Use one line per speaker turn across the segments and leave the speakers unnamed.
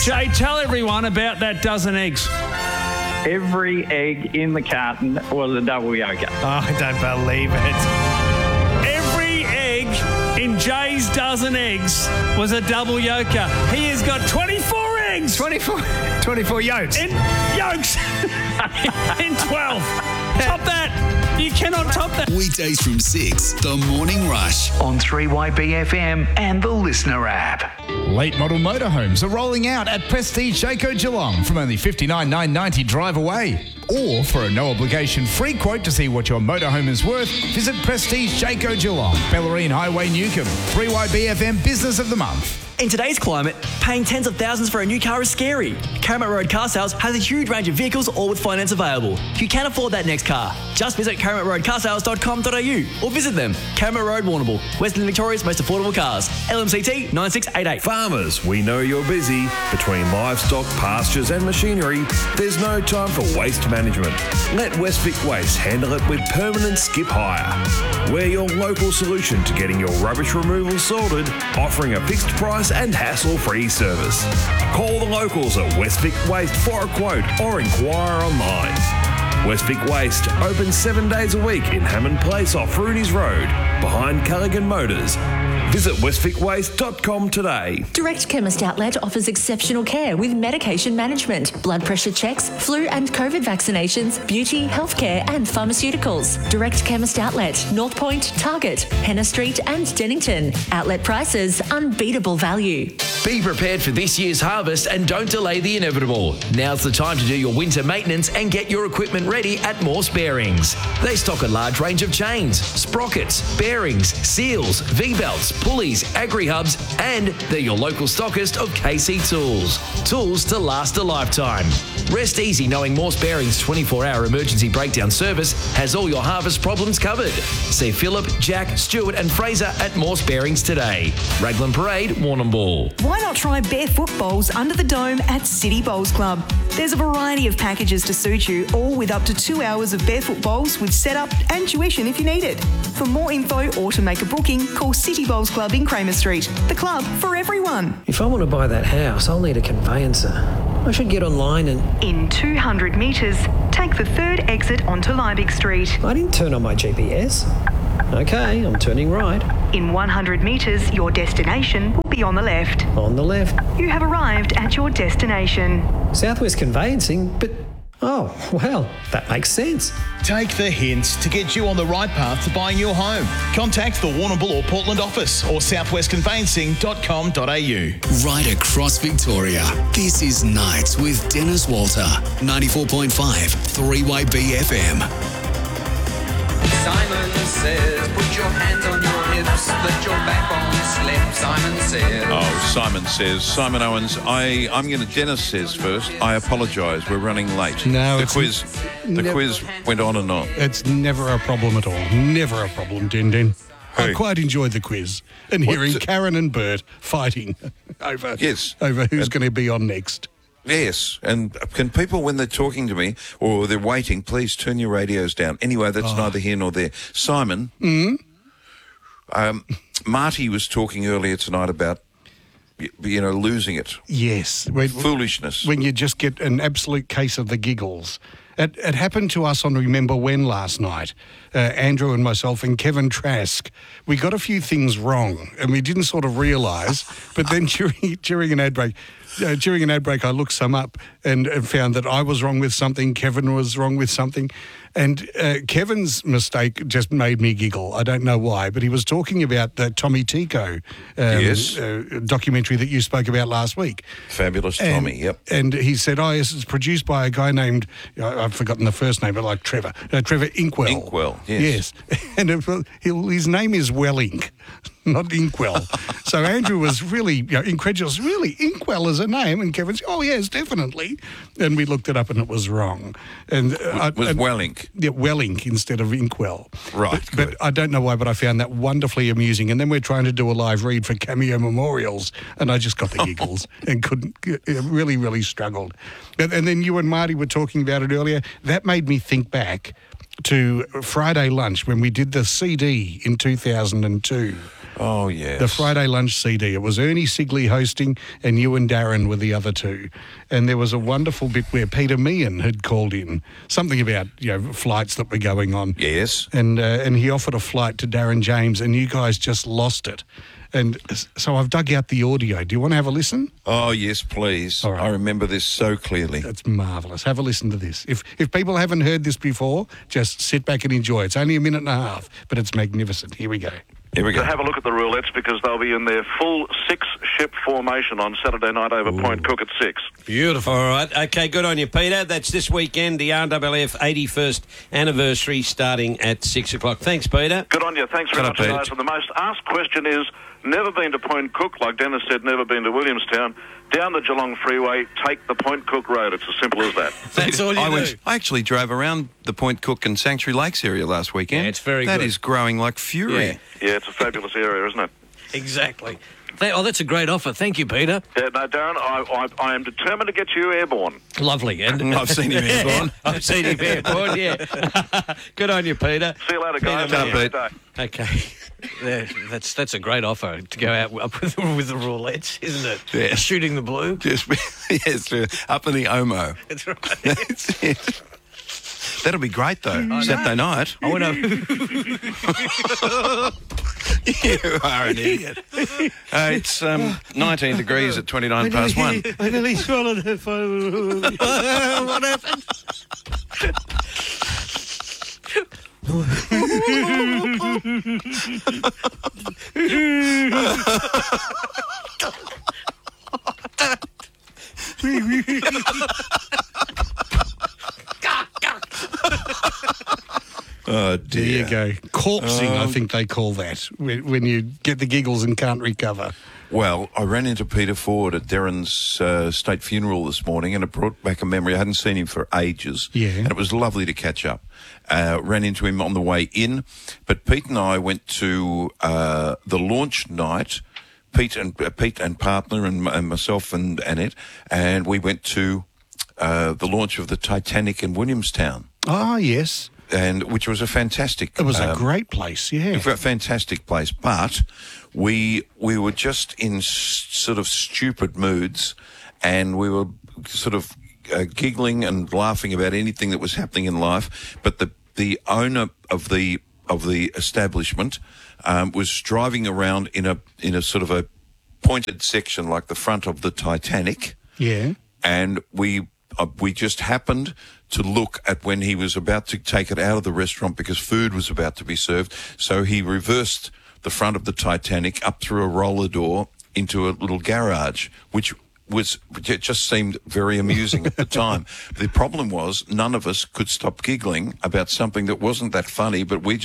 Jay, tell everyone about that dozen eggs.
Every egg in the carton was a double yolker.
Oh, I don't believe it.
Every egg in Jay's dozen eggs was a double yolker. He has got 24 eggs.
24 yolks.
In yolks. In 12. Top that. You cannot top that.
Weekdays from 6, The Morning Rush on 3YBFM and the Listener app.
Late model motorhomes are rolling out at Prestige Jayco Geelong from only $59,990 drive away. Or for a no-obligation free quote to see what your motorhome is worth, visit Prestige Jayco Geelong, Bellarine Highway, Newcomb. 3YBFM Business of the Month.
In today's climate, paying tens of thousands for a new car is scary. Karamat Road Car Sales has a huge range of vehicles, all with finance available. You can afford that next car. Just visit karamatroadcarsales.com.au or visit them. Karamat Road, Warrnambool, Western Victoria's most affordable cars. LMCT 9688.
Farmers, we know you're busy. Between livestock, pastures and machinery, there's no time for waste management. Let Westvic Waste handle it with permanent skip hire. We're your local solution to getting your rubbish removal sorted, offering a fixed price and hassle-free service. Call the locals at Westvic Waste for a quote or inquire online. Westvic Waste open 7 days a week in Hammond Place off Rooney's Road, behind Callaghan Motors. Visit westvicwaste.com today.
Direct Chemist Outlet offers exceptional care with medication management, blood pressure checks, flu and COVID vaccinations, beauty, healthcare and pharmaceuticals. Direct Chemist Outlet, North Point, Target, Henna Street and Dennington. Outlet prices, unbeatable value.
Be prepared for this year's harvest and don't delay the inevitable. Now's the time to do your winter maintenance and get your equipment ready at Morse Bearings. They stock a large range of chains, sprockets, bearings, seals, V-belts, pulleys, agri-hubs, and they're your local stockist of KC Tools. Tools to last a lifetime. Rest easy knowing Morse Bearings' 24-hour emergency breakdown service has all your harvest problems covered. See Phillip, Jack, Stuart and Fraser at Morse Bearings today. Raglan Parade, Warrnambool.
Why not try barefoot bowls under the dome at City Bowls Club? There's a variety of packages to suit you, all with up to 2 hours of barefoot bowls with setup and tuition if you need it. For more info or to make a booking, call City Bowls Club in Kramer Street. The club for everyone.
If I want to buy that house, I'll need a conveyancer. I should get online and...
In 200 metres, take the third exit onto Liebig Street.
I didn't turn on my GPS. Okay, I'm turning right.
In 100 metres, your destination will be on the left.
On the left.
You have arrived at your destination.
Southwest Conveyancing, but... Oh, well, that makes sense.
Take the hints to get you on the right path to buying your home. Contact the Warrnambool or Portland office or southwestconveyancing.com.au.
Right across Victoria, this is Nights with Dennis Walter. 94.5 3YBFM.
Simon says, put your hands on your hips, let your backbone slip. Simon says.
Oh, Simon says. Simon Owens, Dennis says first. I apologise. We're running late.
No,
the quiz went on and on.
It's never a problem at all. Never a problem, Din. I quite enjoyed the quiz and hearing Karen and Bert fighting over who's going to be on next.
Yes, and can people, when they're talking to me or they're waiting, please turn your radios down. Anyway, that's neither here nor there. Simon, Marty was talking earlier tonight about, losing it.
Yes.
Foolishness.
When you just get an absolute case of the giggles. It happened to us on Remember When last night. Andrew and myself and Kevin Trask, we got a few things wrong and we didn't sort of realise, but then during an ad break, I looked some up and found that I was wrong with something, Kevin was wrong with something, and Kevin's mistake just made me giggle. I don't know why, but he was talking about the Tommy Tico documentary that you spoke about last week.
Fabulous Tommy, yep.
And he said, yes, it's produced by a guy named, I've forgotten the first name, but like Trevor Inkwell.
Inkwell, yes.
And his name is Wellink, not Inkwell. So Andrew was really incredulous. Really, Inkwell is a name? And Kevin said, oh, yes, definitely. And we looked it up and it was wrong. And
it was Wellink.
Yeah, Wellink instead of Inkwell.
Right.
But I don't know why, but I found that wonderfully amusing. And then we're trying to do a live read for Cameo Memorials, and I just got the giggles and really, really struggled. And then you and Marty were talking about it earlier. That made me think back to Friday Lunch when we did the CD in 2002.
Oh, yes.
The Friday Lunch CD. It was Ernie Sigley hosting and you and Darren were the other two. And there was a wonderful bit where Peter Meehan had called in, something about, flights that were going on.
Yes.
And he offered a flight to Darren James and you guys just lost it. And so I've dug out the audio. Do you want to have a listen?
Oh, yes, please.
All right.
I remember this so clearly.
That's marvellous. Have a listen to this. If people haven't heard this before, just sit back and enjoy. It's only a minute and a half, but it's magnificent. Here we go.
Here we go.
To have a look at the Roulettes because they'll be in their full 6-ship formation on Saturday night over Point Cook at 6.
Beautiful. All right. Okay, good on you, Peter. That's this weekend, the RWF 81st anniversary starting at 6 o'clock. Thanks, Peter.
Good on you. Thanks very much, guys. And the most asked question is, never been to Point Cook, like Dennis said, never been to Williamstown. Down the Geelong Freeway, take the Point Cook Road. It's as simple as that.
That's all you do.
I actually drove around the Point Cook and Sanctuary Lakes area last weekend.
Yeah, it's very
good. That
good.
is growing like fury.
Yeah, it's a fabulous area, isn't it?
Exactly. That's a great offer. Thank you, Peter.
Yeah, no, Darren, I am determined to get you airborne.
Lovely. And
I've seen him airborne.
I've seen him airborne, yeah. Good on you, Peter.
See you later, guys.
Peter,
Have a good day.
Okay. Yeah, that's a great offer to go out up with the Roulettes, isn't it?
Yeah.
Shooting the blue.
Yes, up in the Omo.
That's right.
That's it. That'll be great, though, Saturday night.
I want to...
You are an idiot. It's 19 degrees at 29 past 1.
I nearly swallowed her phone. What happened?
Oh, dear.
There you go. Corpsing, I think they call that, when you get the giggles and can't recover.
Well, I ran into Peter Ford at Darren's state funeral this morning and it brought back a memory. I hadn't seen him for ages.
Yeah.
And it was lovely to catch up. Ran into him on the way in. But Pete and I went to the launch night, Pete and partner and myself and Annette, and we went to the launch of the Titanic in Williamstown.
Ah, yes.
And which was a fantastic...
It was a great place, yeah.
A fantastic place, but we were just in sort of stupid moods and we were sort of giggling and laughing about anything that was happening in life, but the owner of the establishment was driving around in a sort of a pointed section like the front of the Titanic.
Yeah.
And we just happened to look at when he was about to take it out of the restaurant because food was about to be served. So he reversed the front of the Titanic up through a roller door into a little garage, which just seemed very amusing at the time. The problem was none of us could stop giggling about something that wasn't that funny, but we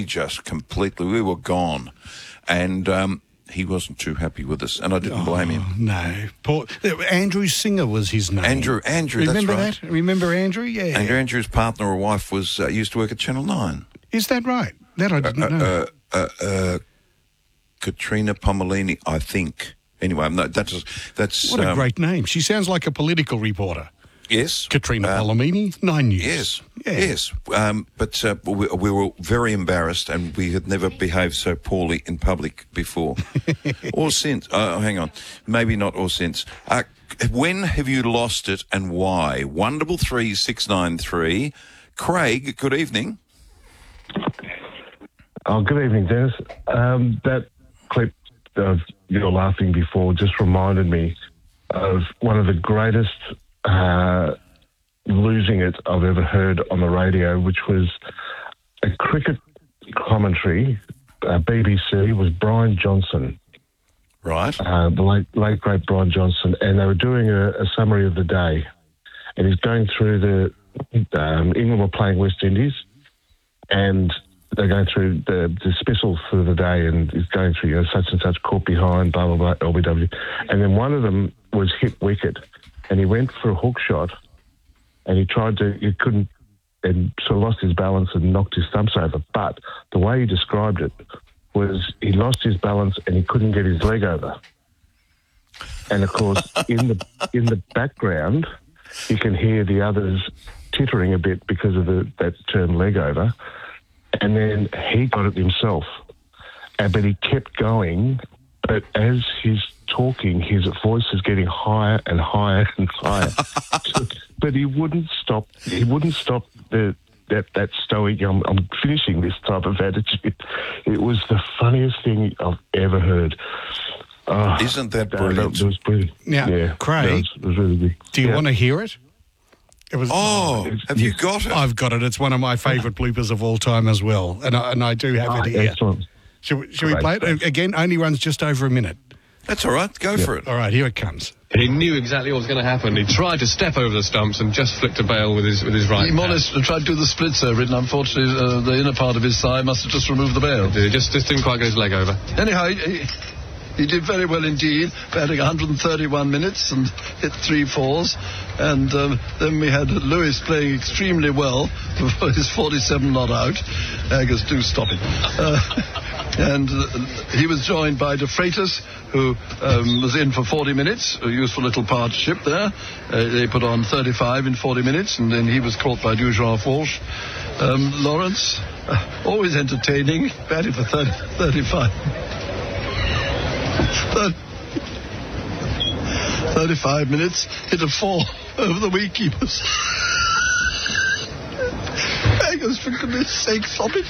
were gone. And he wasn't too happy with us, and I didn't blame him.
No. Andrew Singer was his name.
Andrew,
remember
that's right.
that? Remember Andrew? Yeah.
Andrew's partner or wife used to work at Channel 9.
Is that right? That I didn't know.
Katrina Pomelini, I think. Anyway, no, that's
what a great name. She sounds like a political reporter.
Yes.
Katrina Polemini, 9 News.
Yes. But we were very embarrassed and we had never behaved so poorly in public before. Or since. Hang on. Maybe not or since. When have you lost it and why? 133 693. Craig, good evening.
Oh, good evening, Dennis. That clip of your laughing before just reminded me of one of the greatest losing it I've ever heard on the radio, which was a cricket commentary, BBC, was Brian Johnson.
Right.
The late great Brian Johnson, and they were doing a summary of the day, and he's going through England were playing West Indies, and they're going through the dismissal for the day, and he's going through such and such caught behind, blah blah blah, LBW, and then one of them was hit wicket. And he went for a hook shot, and he couldn't, and sort of lost his balance and knocked his stumps over. But the way he described it was he lost his balance and he couldn't get his leg over. And of course, in the background, you can hear the others tittering a bit because of that turn leg over, and then he got it himself. But he kept going, but as he's talking, his voice is getting higher and higher and higher. But he wouldn't stop. He wouldn't stop that stoic, I'm finishing this type of attitude. It was the funniest thing I've ever heard.
Isn't that brilliant?
It was brilliant.
Now, Craig,
it was really big.
Do you want to hear it? It was.
Have you got it?
I've got it. It's one of my favourite bloopers of all time as well, and I do have it here.
Excellent.
Should we play it again? Only runs just over a minute.
That's all right. Go for it.
All right, here it comes.
He knew exactly what was going to happen. He tried to step over the stumps and just flicked a bail with his right.
He more or less tried to do the splits over it, and unfortunately, the inner part of his thigh must have just removed the bail.
He just didn't quite get his leg over.
Anyhow, he did very well indeed, batting 131 minutes and hit 3 fours. And then we had Lewis playing extremely well for his 47 not out. Agus, do stop it. And he was joined by De Freitas, who was in for 40 minutes, a useful little partnership there. They put on 35 in 40 minutes, and then he was caught by Dujon Walsh. Lawrence, always entertaining, batted for 35. 35 minutes, hit a 4 over the wicketkeepers. Agus, for goodness sake, stop it.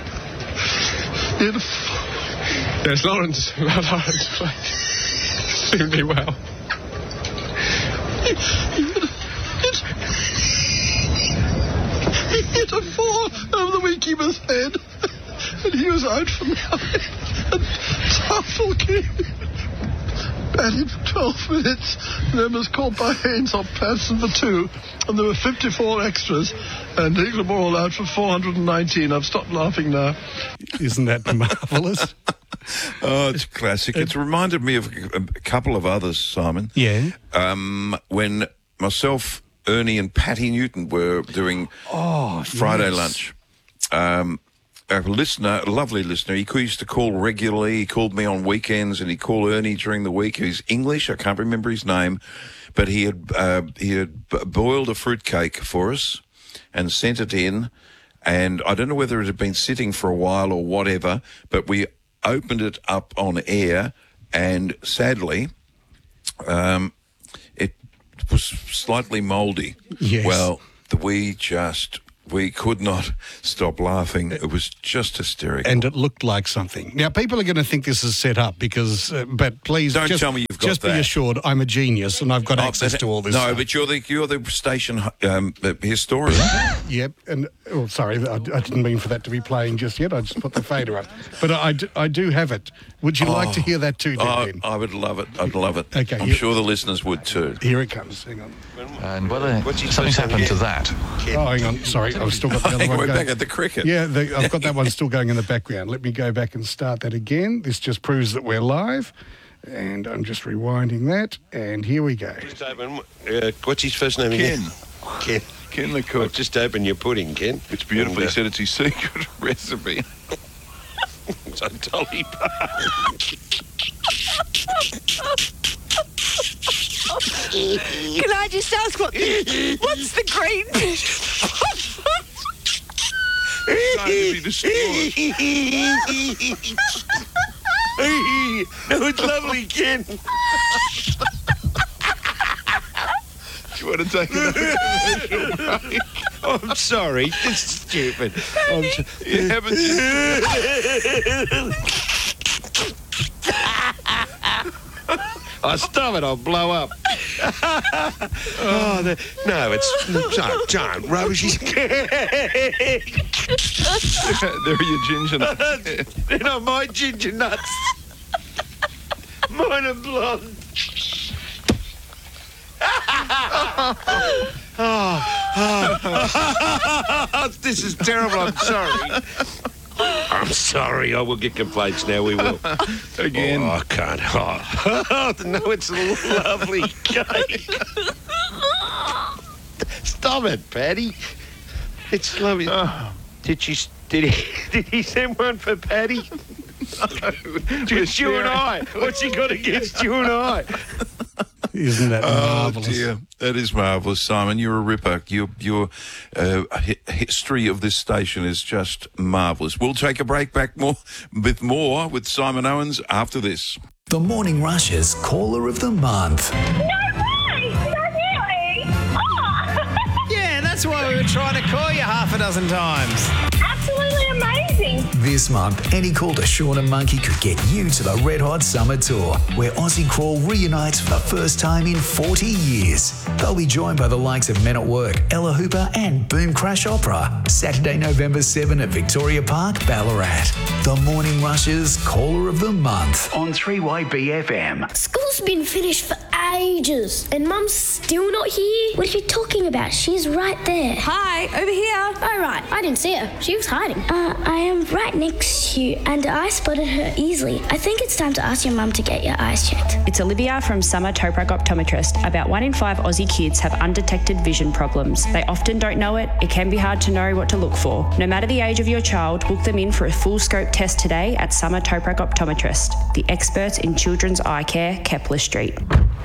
Yes, Lawrence played extremely well.
He hit a 4 over the wicketkeeper's head, and he was out for 9. And Tafel came in, batted for 12 minutes, and then was caught by Haynes off Patson for 2, and there were 54 extras, and England were all out for 419. I've stopped laughing now.
Isn't that marvellous?
Oh, it's classic. It's reminded me of a couple of others, Simon.
Yeah.
When myself, Ernie and Patty Newton were doing Friday lunch. A listener, a lovely listener, he used to call regularly. He called me on weekends, and he'd call Ernie during the week. He's English. I can't remember his name, but he had boiled a fruitcake for us and sent it in. And I don't know whether it had been sitting for a while or whatever, but we opened it up on air, and sadly, it was slightly mouldy.
Yes.
Well, we could not stop laughing. It was just hysterical.
And it looked like something. Now, people are going to think this is set up because, but please
don't tell me you've got
just
that.
Be assured, I'm a genius and I've got access to all this.
No,
stuff.
but you're the station historian.
Yep. And sorry, I didn't mean for that to be playing just yet. I just put the fader up, but I do have it. Would you like to hear that too, Dan?
I would love it. I'd love it.
Okay,
I'm sure the listeners would too.
Here it comes. Hang on.
And something's happened to that.
Oh, hang on. Sorry, I've still got the other one
We're
going.
back at the cricket.
Yeah, I've got that one still going in the background. Let me go back and start that again. This just proves that we're live. And I'm just rewinding that. And here we go.
Just open. What's his first name again? Ken.
Ken the cook.
Just open your pudding, Ken.
It's beautiful. He said it's his secret recipe.
It's a Dolly Parton.
Can I just ask what's the green bit?
Trying to be destroyed.
No, it's lovely, Ken.
Do you want to take another commercial break?
Oh, I'm sorry. It's stupid.
You haven't.
Oh, stop it. I'll blow up. No, it's... Don't, Rosie's...
There are your ginger nuts.
They're not my ginger nuts. Mine are blonde. This is terrible. I'm sorry. I'm sorry. I will get complaints now. We will.
Again.
Oh, I can't. Oh, no, it's a lovely cake. Stop it, Patty. It's lovely. Did he send one for Patty?
No.
Just you and I. What's he got against you and I?
Isn't that marvellous?
Oh, dear. That is marvellous, Simon. You're a ripper. Your history of this station is just marvellous. We'll take a break back with Simon Owens after this.
The Morning Rush's Caller of the Month.
Yeah, that's why we were trying to call you half a dozen times.
Absolutely amazing.
This month, any call to Sean and Monkey could get you to the Red Hot Summer Tour, where Aussie Crawl reunites for the first time in 40 years. They'll be joined by the likes of Men at Work, Ella Hooper and Boom Crash Opera, Saturday, November 7 at Victoria Park, Ballarat. The Morning Rush's Caller of the Month on 3YB FM.
School's been finished for ages and Mum's still not here. What are you talking about? She's right there. Hi, over here. Oh, right. I didn't see her. She was hiding. I am right next to you and I spotted her easily. I think it's time to ask your mum to get your eyes checked.
It's Olivia from Summer Toprak Optometrist. About 1 in 5 Aussie kids have undetected vision problems. They often don't know it. It can be hard to know what to look for. No matter the age of your child, book them in for a full scope test today at Summer Toprak Optometrist, the experts in children's eye care, Kepler Street.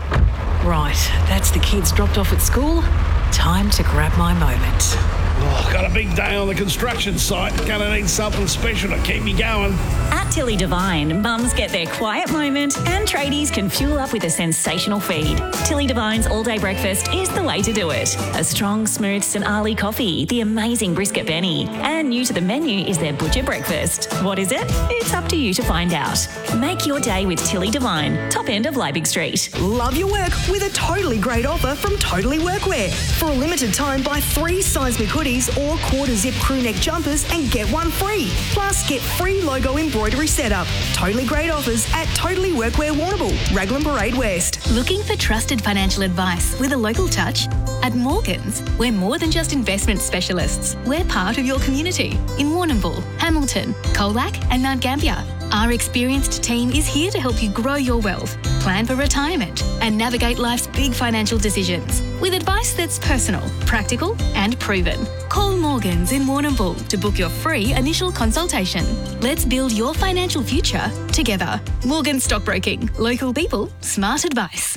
Right, that's the kids dropped off at school. Time to grab my moment.
Oh, got a big day on the construction site. Gonna need something special to keep me going.
At Tilly Devine, mums get their quiet moment and tradies can fuel up with a sensational feed. Tilly Devine's all-day breakfast is the way to do it. A strong, smooth St. Ali coffee, the amazing brisket Benny, and new to the menu is their butcher breakfast. What is it? It's up to you to find out. Make your day with Tilly Devine, top end of Liebig Street.
Love your work with a totally great offer from Totally Workwear. For a limited time, buy 3 seismic hoodies or quarter zip crew neck jumpers and get one free. Plus, get free logo embroidery setup. Totally great offers at Totally Workwear Warrnambool, Raglan Parade West.
Looking for trusted financial advice with a local touch? At Morgans, we're more than just investment specialists. We're part of your community in Warrnambool, Hamilton, Colac and Mount Gambier. Our experienced team is here to help you grow your wealth, plan for retirement and navigate life's big financial decisions with advice that's personal, practical and proven. Call Morgans in Warrnambool to book your free initial consultation. Let's build your financial future together. Morgans Stockbroking. Local people, smart advice.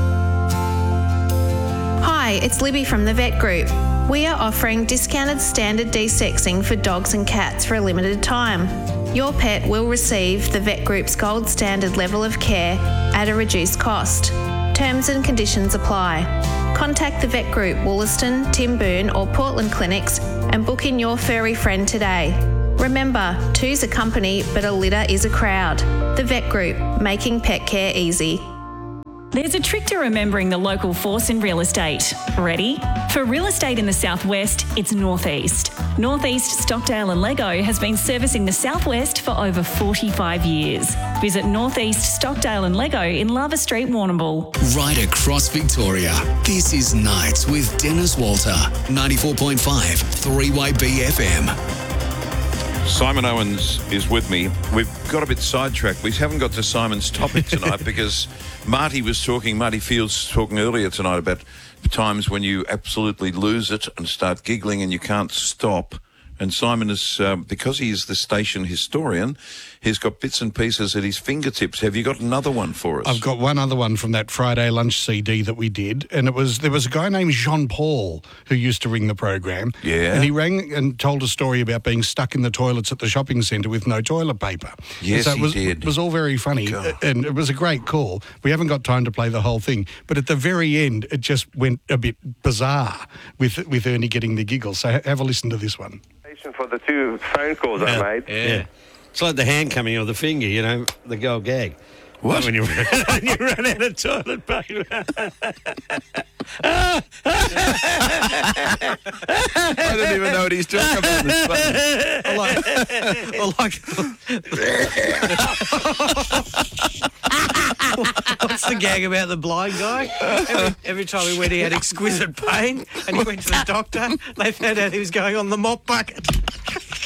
Hi, it's Libby from the Vet Group. We are offering discounted standard desexing for dogs and cats for a limited time. Your pet will receive the Vet Group's gold standard level of care at a reduced cost. Terms and conditions apply. Contact the Vet Group Wollaston, Timboon or Portland clinics and book in your furry friend today. Remember, two's a company but a litter is a crowd. The Vet Group, making pet care easy.
There's a trick to remembering the local force in real estate. Ready? For real estate in the southwest, it's Northeast. Northeast Stockdale and Lego has been servicing the southwest for over 45 years. Visit Northeast Stockdale and Lego in Lava Street, Warrnambool.
Right across Victoria, this is Nights with Dennis Walter, 94.5 3YB FM.
Simon Owens is with me. We've got a bit sidetracked. We haven't got to Simon's topic tonight because Marty Fields talking earlier tonight about times when you absolutely lose it and start giggling and you can't stop. And Simon is, because he is the station historian, he's got bits and pieces at his fingertips. Have you got another one for us?
I've got one other one from that Friday lunch CD that we did, and there was a guy named Jean-Paul who used to ring the program.
Yeah.
And he rang and told a story about being stuck in the toilets at the shopping centre with no toilet paper.
Yes,
so
he did.
It was all very funny, and it was a great call. We haven't got time to play the whole thing, but at the very end, it just went a bit bizarre with Ernie getting the giggles. So have a listen to this one.
For the 2 phone calls I made.
Yeah. It's like the hand coming or the finger, you know, the gold gag.
What?
When you run out of toilet paper.
I don't even know what he's talking about.
What's the gag about the blind guy? Every time he went, he had exquisite pain, and he went to the doctor. They found out he was going on the mop bucket.